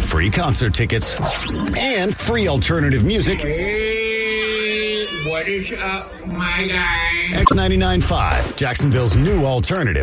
free concert tickets, and free alternative music. Hey, what is up, my guy? X 99.5, Jacksonville's new alternative.